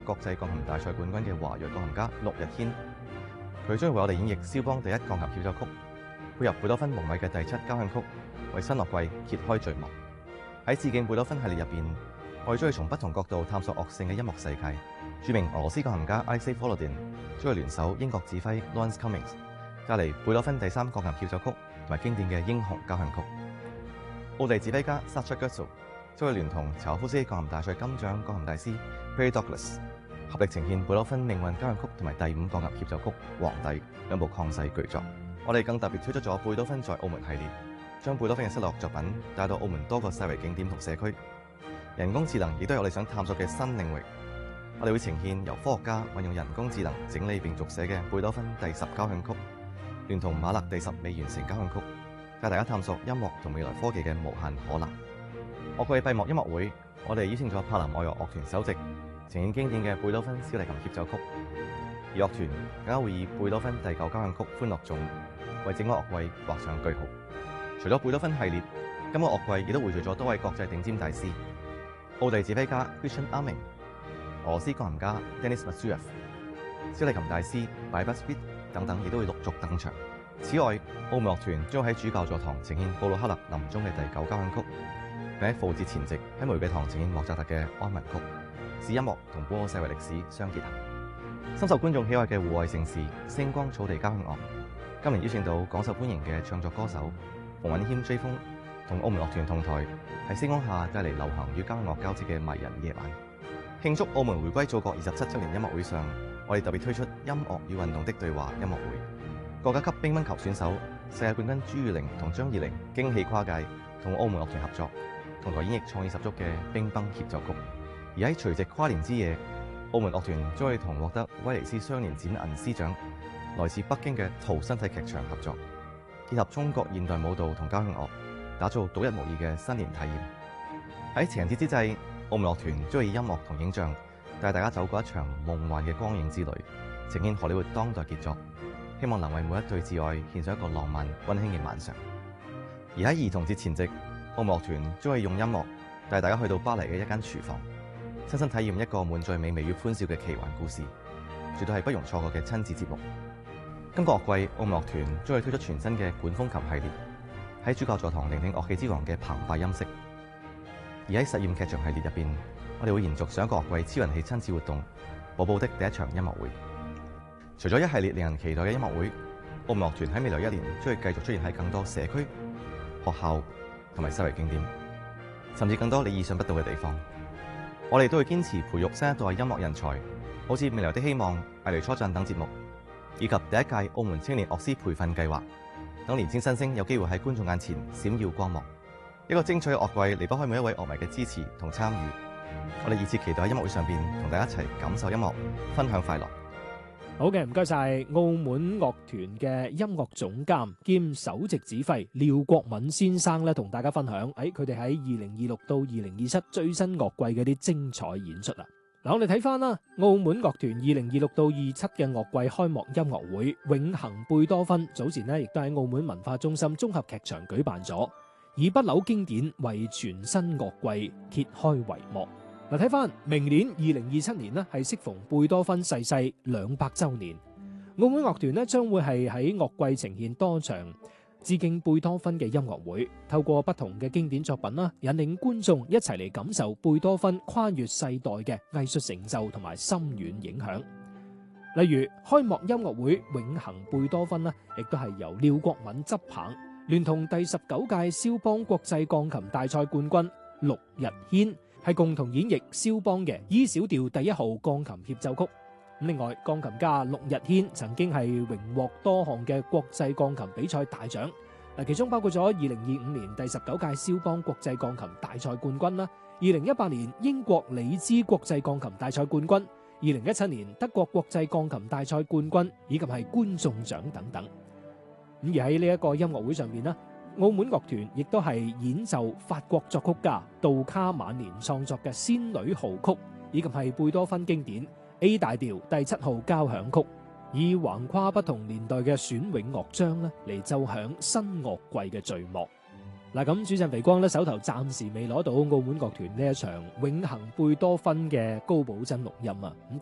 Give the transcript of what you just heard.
國際鋼琴大賽冠軍嘅華裔鋼琴家陸日軒，佢將會為我哋演繹肖邦第一鋼琴協奏曲，配合貝多芬蒙米嘅第7交響曲，為新樂季揭開序幕。喺致敬貝多芬系列入邊，我哋將會從不同角度探索樂聖嘅音樂世界。著名俄羅斯鋼琴家 Alexei Volodin 將會聯手英國指揮 Lawrence Cummings，帶嚟貝多芬第3鋼琴協奏曲同埋經典嘅英雄交響曲。奧地指揮家 Sacha Guitzel 將會聯同柴可夫斯基鋼琴大賽金獎鋼琴大師 Perry Douglas 合力呈現貝多芬命運交響曲同埋第5鋼琴協奏曲《皇帝》兩部曠世巨作。我哋更特別推出咗貝多芬在澳門系列，將貝多芬嘅失落作品帶到澳門多個世遺景點同社區。人工智能亦都係我哋想探索嘅新領域。我哋會呈現由科學家運用人工智能整理並續寫嘅貝多芬第10交響曲，聯同馬勒第10未完成交響曲，帶大家探索音樂同未來科技嘅無限可能。樂季閉幕音樂會，我哋邀請咗柏林愛樂樂團首席，呈現經典嘅貝多芬小提琴協奏曲，而樂團更加會以貝多芬第9交響曲歡樂頌為整個樂季畫上句號。除咗貝多芬系列，今個樂季亦都匯聚咗多位國際頂尖大師，奧地指揮家 Christian Arming、俄羅斯鋼琴家 Denis Masuev、小提琴大師 Bybus Bit 等等，亦都會陸續登場。此外，澳門樂團將喺主教座堂呈現布魯克勒臨終嘅第9交響曲，並喺復活節前夕喺玫瑰堂呈現莫扎特嘅安魂曲，使音樂同本澳世遺歷史相結合。深受觀眾喜愛嘅戶外盛事星光草地交響樂，今年邀請到廣受歡迎嘅唱作歌手馮允謙追風，同澳門樂團同台，喺星光下帶嚟流行與交響樂交織嘅迷人夜晚。慶祝澳門回歸祖國27週年音樂會上，我哋特別推出音樂與運動的對話音樂會。國家級乒乓球選手、世界冠軍朱雨玲同張怡玲驚喜跨界，同澳門樂團合作，同台演繹創意十足嘅乒乓協奏曲。而喺除夕跨年之夜，澳門樂團將會同獲得威尼斯雙年展銀獅獎、來自北京嘅陶身體劇場合作，結合中國現代舞蹈同交響樂，打造獨一無二嘅新年體驗。喺情人節之際，澳門樂團將會以音樂同影像帶大家走過一場夢幻嘅光影之旅，呈現荷里活當代傑作，希望能為每一對摯愛獻上一個浪漫溫馨嘅晚上。而喺兒童節前夕，澳門樂團將會用音樂帶大家去到巴黎嘅一間廚房，親身體驗一個滿載美味與歡笑嘅奇幻故事，絕對係不容錯過嘅親子節目。今個樂季，澳門樂團將會推出全新嘅管風琴系列，喺主教座堂聆聽樂器之王嘅澎湃音色。而喺實驗劇場系列入邊，我哋會延續上一個樂季超人氣親子活動《寶寶的第一場音樂會》。除咗一系列令人期待嘅音樂會，澳門樂團喺未來1年將會繼續出現喺更多社區、學校同埋世遺景點，甚至更多你意想不到嘅地方。我哋都會堅持培育新一代音樂人才，好似《未來的希望》、《藝雷初陣》等節目，以及第一屆澳門青年樂師培訓計劃，等年輕新星有機會喺觀眾眼前閃耀光芒。一個精彩嘅樂季離不開每一位樂迷嘅支持同參與。我哋熱切期待喺音樂會上邊同大家一齊感受音樂，分享快樂。 好嘅，唔該晒澳門樂團嘅音樂總監兼首席指揮廖國敏先生咧，同大家分享佢哋喺2026到2027最新樂季嘅啲精彩演出啦。嗱，我哋睇翻啦，澳門樂團2026到27嘅樂季開幕音樂會《永恆貝多芬》早前呢亦都喺澳門文化中心綜合劇場舉辦咗，以不朽經典為全新樂季揭開帷幕。嗱，睇翻明年2027年呢係適逢貝多芬逝世200週年，澳門樂團呢將會係喺樂季呈現多場致敬貝多芬嘅音樂會，透過不同嘅經典作品啦，引領觀眾一齊嚟感受貝多芬跨越世代嘅藝術成就同埋深遠影響。例如開幕音樂會《永恆貝多芬》呢，亦都係由廖國敏執棒，聯同第19屆肖邦國際鋼琴大賽冠軍陸日軒，係共同演繹肖邦嘅 E 小調第1號鋼琴協奏曲。另外，鋼琴家陸日軒曾經係榮獲多項嘅國際鋼琴比賽大獎，其中包括咗2025年第19屆肖邦國際鋼琴大賽冠軍啦，2018年英國里茲國際鋼琴大賽冠軍，2017年德國國際鋼琴大賽冠軍，以及係觀眾獎等等。咁而喺呢一個音樂會上邊呢，澳門樂團亦都係演奏法國作曲家杜卡晚年創作嘅仙女號曲，以及係貝多芬經典 A 大調第7號交響曲，以橫跨不同年代嘅選詠樂章咧嚟奏響新樂季嘅序幕。 嗱，咁主陣肥光咧手頭暫時未攞到澳門樂團呢一場永恆貝多芬嘅高保真錄音啊。咁